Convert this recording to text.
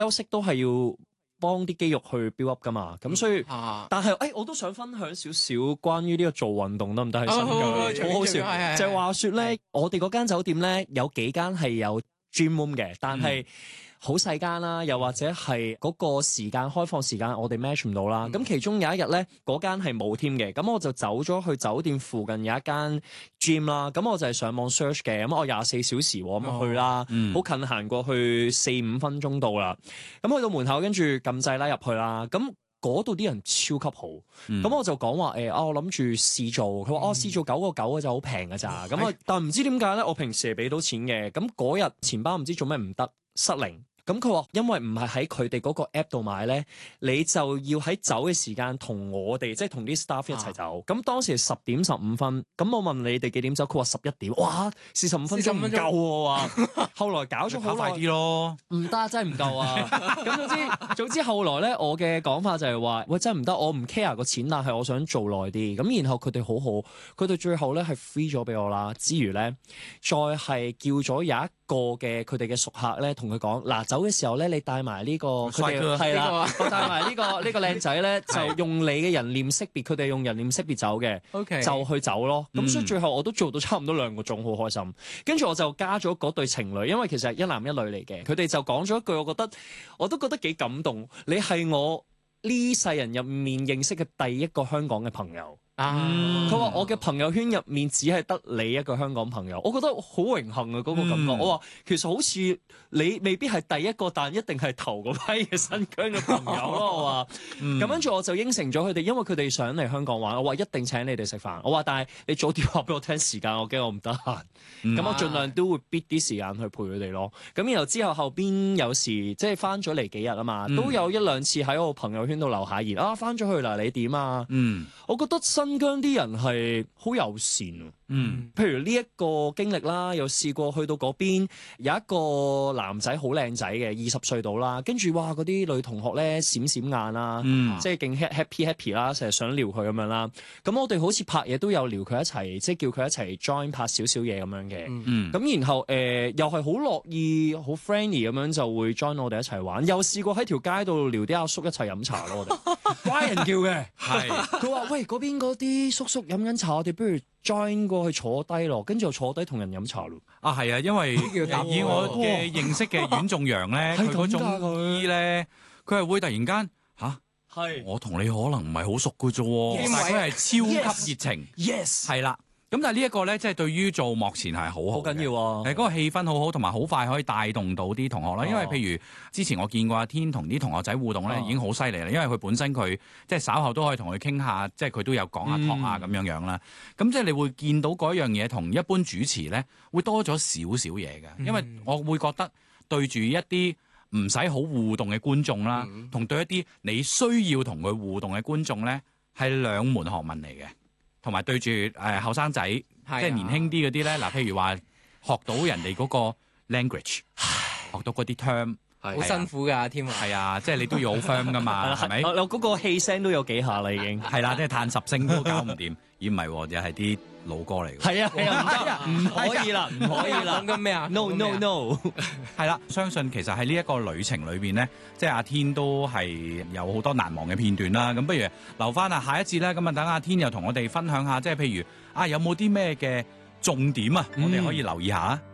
休息都係要幫啲肌肉去 build up 噶嘛，咁所以，但係我都想分享少少關於呢個做運動得唔得？係新疆，好好笑，就係話説咧，我哋嗰間酒店咧有幾間係有 gym room 嘅，但係好細間啦，又或者係嗰個時間開放時間我哋 match 唔到啦。咁其中有一日咧，嗰間係冇添嘅，咁我就走咗去酒店附近有一間 gym 啦。咁我就係上網 search 嘅，咁我24小時咁去啦，好近，行過去4-5分鐘到啦。咁去到門口跟住撳掣啦入去啦，咁嗰度啲人超級好，咁我就講話我諗住試做，佢話試做9.9嘅就好平㗎咋，咁但係唔知點解咧，我平時係俾到錢嘅，咁嗰日錢包唔知做咩唔得失靈。咁佢話因為唔係喺佢哋嗰個 app 度買咧，你就要喺走嘅時間同我哋即係同啲 staff 一齊走。咁當時係10點15分，咁我問你哋幾點走，佢話11點。哇，45分鐘唔夠喎話。後來搞咗好快啲咯， 唔得真係唔夠啊。咁總之後來咧，我嘅講法就係話，喂真係唔得，我唔 care 個錢，但係我想做耐啲。咁然後佢哋好好，佢哋最後咧係 free 咗俾我啦。之餘咧，再係叫咗有一個嘅佢哋嘅熟客咧，同佢講嗱，走嘅時候咧，你帶埋呢個佢哋係啦，我帶埋呢個靚仔咧，就用你嘅人臉識別，佢哋用人臉識別走嘅，OK 就去走咯。咁所以最後我都做到差唔多2個鐘，好開心。跟住我就加咗嗰對情侶，因為其實係一男一女嚟嘅，佢哋就講咗一句，我都覺得幾感動。你係我呢世人入面認識嘅第一個香港嘅朋友。佢話我嘅朋友圈入面只係得你一個香港朋友，我覺得好榮幸啊！嗰個感覺，我話其實好似你未必係第一個，但一定係頭嗰批嘅新疆嘅朋友咯。我話咁跟住我就應承咗佢哋，因為佢哋想嚟香港玩，我話一定請你哋食飯。我話但係你早啲話俾我聽時間，我驚我唔得閒。咁我盡量都會逼啲時間去陪佢哋咯。咁然後之後邊有時即係翻咗嚟幾日啊嘛，都有1-2次喺我朋友圈度留下言啊，翻咗去啦，你點啊？我覺得新疆啲人係好友善啊。譬如呢一個經歷啦，有試過去到嗰邊有一個男仔好靚仔嘅，20歲到啦，跟住哇嗰啲女同學咧閃閃眼啦，即係勁 happy 啦，成日想撩佢咁樣啦。咁我哋好似拍嘢都有撩佢一齊，即係叫佢一齊 join 拍少少嘢咁樣嘅。咁然後又係好樂意、好 friendly 咁樣就會 join 我哋一齊玩。又試過喺條街度撩啲阿叔一齊飲茶咯，我哋乖人叫嘅。係佢話喂，嗰邊嗰啲叔叔飲緊茶，我哋不如 join 過去坐低咯，跟住又坐低同人飲茶咯。啊，係啊，因為以我嘅認識嘅阮仲陽咧，佢嗰種醫咧，佢係會突然間我同你可能唔係好熟嘅啫，但係佢係超級熱情。Yes， 係啦。咁但係呢一個咧，即係對於做幕前係好緊要啊！嗰個氣氛好好，同埋好快可以帶動到啲同學啦。因為譬如之前我見過阿天同啲同學仔互動咧，已經好犀利啦。因為佢本身佢即係稍後都可以同佢傾下，即係佢都有講下 talk 啊咁樣啦。咁即係你會見到嗰樣嘢同一般主持咧，會多咗少少嘢嘅。因為我會覺得對住一啲唔使好互動嘅觀眾啦，同對一啲你需要同佢互動嘅觀眾咧，係兩門學問嚟嘅。同埋對住後生仔，即係年輕啲嗰啲咧，嗱，譬如話學到人哋嗰個 language， 學到嗰啲 term， 好辛苦㗎，添啊！ 係啊，即係你都要好 firm 㗎嘛，係咪？ 我嗰個氣聲都有幾下啦，已經係啦，即係嘆10聲都搞唔掂，而唔係又係啲老歌嚟嘅。 係啊，唔可以啦，唔可以啦。 講緊咩啊 ？No， 係啦，相信其實喺呢一個旅程裏邊咧，即係阿天都係有好多難忘嘅片段啦。咁不如留翻下一節咧，咁啊等阿天又同我哋分享下，即係譬如有冇啲咩嘅重點啊，我哋可以留意下。